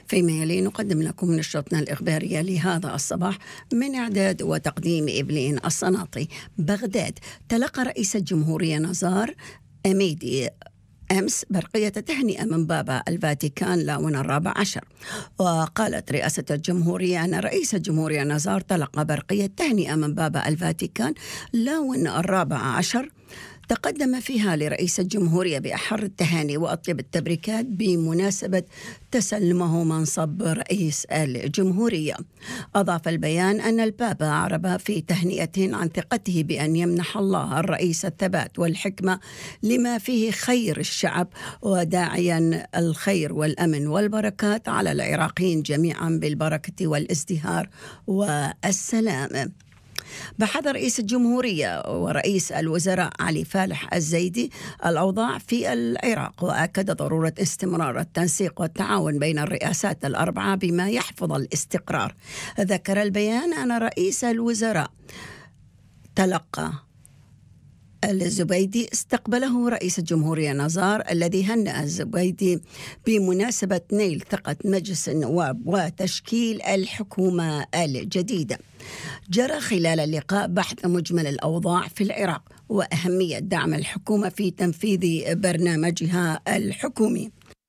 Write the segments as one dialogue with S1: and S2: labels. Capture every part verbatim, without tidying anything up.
S1: فيما يلي نقدم لكم نشرتنا الإخبارية لهذا الصباح من إعداد وتقديم إبلين الصناطي. بغداد. تلقى رئيس الجمهورية نزار أميدي أمس برقية تهنئة من بابا الفاتيكان لاون الرابع عشر، وقالت رئاسة الجمهورية أن رئيس الجمهورية نزار تلقى برقية تهنئة من بابا الفاتيكان لاون الرابع عشر، تقدم فيها لرئيس الجمهورية بأحر التهاني وأطيب التبريكات بمناسبة تسلمه منصب رئيس الجمهورية. أضاف البيان أن البابا أعرب في تهنئته عن ثقته بأن يمنح الله الرئيس الثبات والحكمة لما فيه خير الشعب، وداعيا الخير والأمن والبركات على العراقيين جميعا بالبركة والازدهار والسلام. بحث رئيس الجمهورية ورئيس الوزراء علي فالح الزيدي الأوضاع في العراق، وأكد ضرورة استمرار التنسيق والتعاون بين الرئاسات الأربعة بما يحفظ الاستقرار. ذكر البيان أن رئيس الوزراء تلقى الزبيدي استقبله رئيس الجمهورية نزار، الذي هنأ الزبيدي بمناسبة نيل ثقة مجلس النواب وتشكيل الحكومة الجديدة. جرى خلال اللقاء بحث مجمل الأوضاع في العراق وأهمية دعم الحكومة في تنفيذ برنامجها الحكومي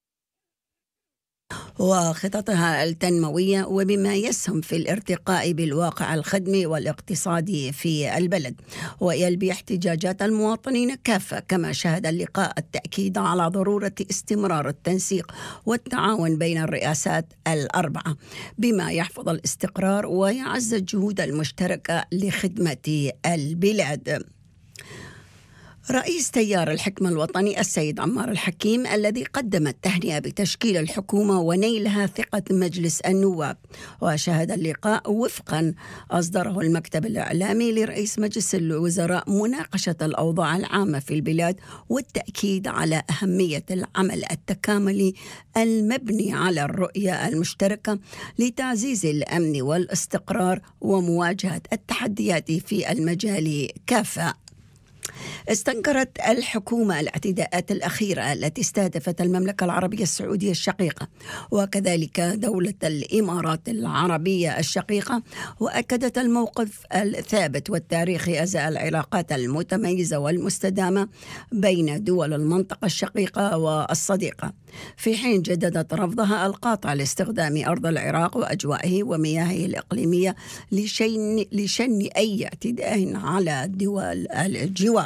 S1: وخططها التنموية، وبما يسهم في الارتقاء بالواقع الخدمي والاقتصادي في البلد ويلبي احتياجات المواطنين كافة. كما شهد اللقاء التأكيد على ضرورة استمرار التنسيق والتعاون بين الرئاسات الأربعة بما يحفظ الاستقرار ويعزز الجهود المشتركة لخدمة البلاد. رئيس تيار الحكمة الوطني السيد عمار الحكيم، الذي قدم التهنئة بتشكيل الحكومة ونيلها ثقة مجلس النواب، وشهد اللقاء وفقا أصدره المكتب الإعلامي لرئيس مجلس الوزراء مناقشة الأوضاع العامة في البلاد والتأكيد على أهمية العمل التكاملي المبني على الرؤية المشتركة لتعزيز الأمن والاستقرار ومواجهة التحديات في المجال كافة. استنكرت الحكومة الاعتداءات الأخيرة التي استهدفت المملكة العربية السعودية الشقيقة وكذلك دولة الإمارات العربية الشقيقة، وأكدت الموقف الثابت والتاريخي أزاء العلاقات المتميزة والمستدامة بين دول المنطقة الشقيقة والصديقة، في حين جددت رفضها القاطع لاستخدام أرض العراق وأجوائه ومياهه الإقليمية لشن, لشن أي اعتداء على دول الجوار.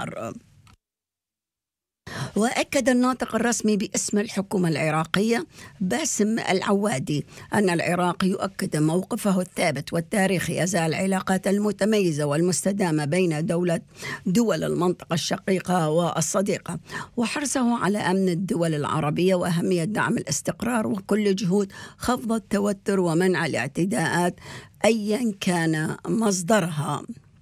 S1: وأكد الناطق الرسمي باسم الحكومة العراقية باسم العوادي أن العراق يؤكد موقفه الثابت والتاريخي أزاء العلاقات المتميزة والمستدامة بين دولة دول المنطقة الشقيقة والصديقة، وحرصه على أمن الدول العربية وأهمية دعم الاستقرار وكل جهود خفض التوتر ومنع الاعتداءات أيا كان مصدرها.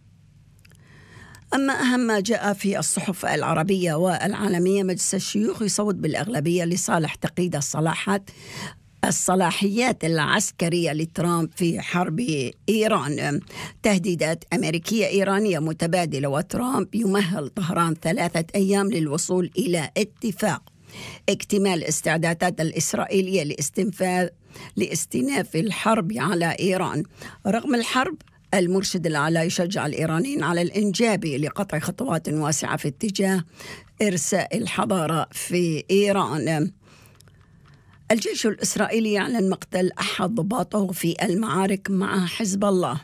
S1: أما أهم ما جاء في الصحف العربية والعالمية، مجلس الشيوخ يصوت بالأغلبية لصالح تقييد الصلاحات الصلاحيات العسكرية لترامب في حرب إيران. تهديدات أمريكية إيرانية متبادلة، وترامب يمهل طهران ثلاثة أيام للوصول إلى اتفاق. اكتمال استعدادات الإسرائيلية لاستنفاذ لاستئناف الحرب على إيران. رغم الحرب، المرشد الأعلى يشجع الإيرانيين على الإنجاب لقطع خطوات واسعة في اتجاه إرساء الحضارة في إيران. الجيش الإسرائيلي يعلن مقتل أحد ضباطه في المعارك مع حزب الله.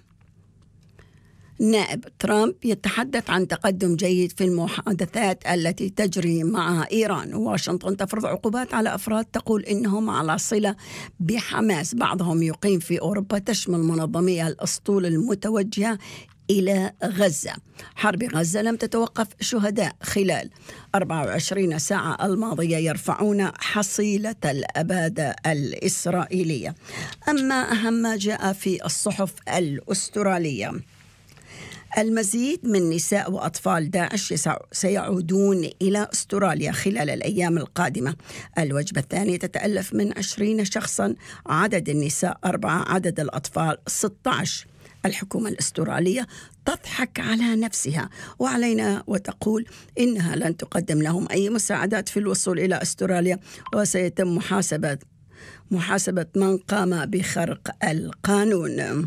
S1: نائب ترامب يتحدث عن تقدم جيد في المحادثات التي تجري مع إيران. واشنطن تفرض عقوبات على أفراد تقول إنهم على صلة بحماس، بعضهم يقيم في أوروبا، تشمل منظمي الأسطول المتوجهة إلى غزة. حرب غزة لم تتوقف شهداء خلال أربع وعشرين ساعة الماضية يرفعون حصيلة الأبادة الإسرائيلية. أما أهم ما جاء في الصحف الأسترالية، المزيد من نساء وأطفال داعش سيعودون إلى أستراليا خلال الأيام القادمة. الوجبة الثانية تتألف من عشرين شخصا، عدد النساء أربعة، عدد الأطفال ستة عشر. الحكومة الأسترالية تضحك على نفسها وعلينا وتقول إنها لن تقدم لهم أي مساعدات في الوصول إلى أستراليا، وسيتم محاسبة محاسبة من قام بخرق القانون.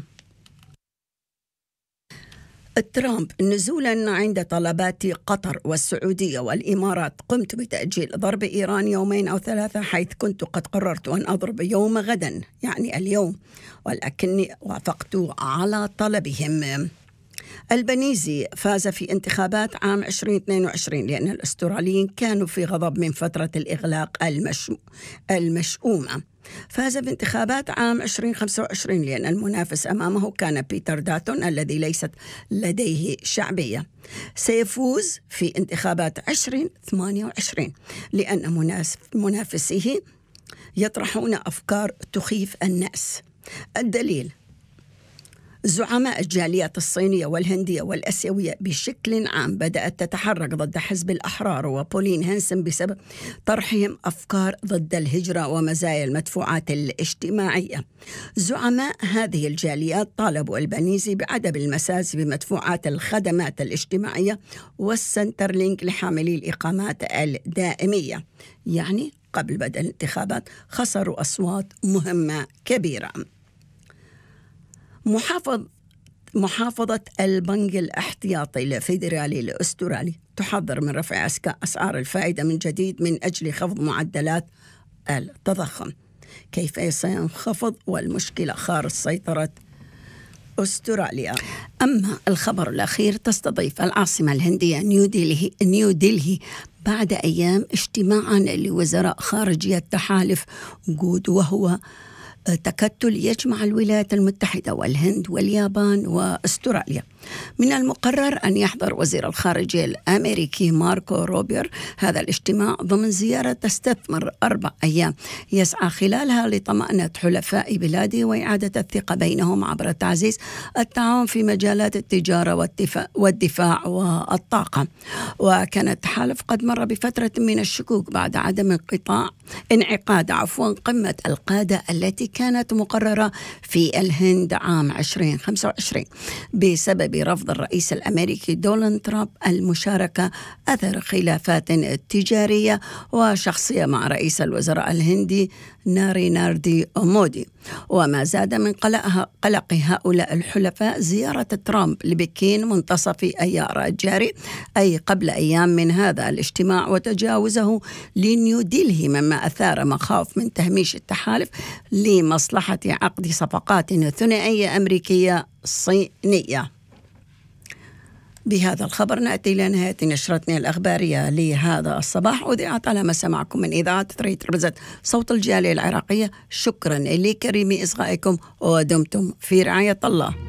S1: ترامب نزولا عند طلبات قطر والسعودية والإمارات: قمت بتأجيل ضرب إيران يومين أو ثلاثة، حيث كنت قد قررت أن أضرب يوم غدا، يعني اليوم، ولكني وافقت على طلبهم. البنيزي فاز في انتخابات عام ألفين واثنين وعشرين لأن الأستراليين كانوا في غضب من فترة الإغلاق المشو... المشؤومة. فاز بانتخابات عام ألفين وخمسة وعشرين لأن المنافس أمامه كان بيتر داتون الذي ليست لديه شعبية. سيفوز في انتخابات ألفين وثمانية وعشرين لأن منافسيه يطرحون أفكار تخيف الناس. الدليل: زعماء الجاليات الصينية والهندية والأسيوية بشكل عام بدأت تتحرك ضد حزب الأحرار وبولين هانسن بسبب طرحهم أفكار ضد الهجرة ومزايا المدفوعات الاجتماعية. زعماء هذه الجاليات طالبوا البنيزي بعدم المساس بمدفوعات الخدمات الاجتماعية والسنترلينك لحاملي الإقامات الدائمية. يعني قبل بدء الانتخابات خسروا أصوات مهمة كبيرة. محافظ محافظة البنك الاحتياطي الفيدرالي الأسترالي تحذر من رفع أسعار الفائدة من جديد من أجل خفض معدلات التضخم. كيف سينخفض والمشكلة خارج سيطرة أستراليا؟ أما الخبر الأخير: تستضيف العاصمة الهندية نيودلهي نيودلهي بعد أيام اجتماعا لوزراء خارجية تحالف جود، وهو تكتل يجمع الولايات المتحدة والهند واليابان وأستراليا. من المقرر أن يحضر وزير الخارجية الأمريكي ماركو روبير هذا الاجتماع ضمن زيارة تستثمر أربع أيام يسعى خلالها لطمأنة حلفاء بلاده وإعادة الثقة بينهم عبر تعزيز التعاون في مجالات التجارة والدفاع والطاقة. وكان التحالف قد مر بفترة من الشكوك بعد عدم انقطاع انعقاد عفوا قمة القادة التي كانت مقررة في الهند عام ألفين وخمسة وعشرين بسبب رفض الرئيس الأمريكي دونالد ترامب المشاركة أثر خلافات تجارية وشخصية مع رئيس الوزراء الهندي ناريندرا مودي. وما زاد من قلق هؤلاء الحلفاء زيارة ترامب لبكين منتصف أيار الجاري، أي قبل أيام من هذا الاجتماع، وتجاوزه لنيودلهي، مما أثار مخاوف من تهميش التحالف لمصلحة عقد صفقات ثنائية أمريكية صينية. بهذا الخبر نأتي إلى نهاية نشرتنا الأخبارية لهذا الصباح، أذيعت على مسامعكم معكم من إذاعة ثري تربزة صوت الجالية العراقية. شكرا لكريم إصغائكم ودمتم في رعاية الله.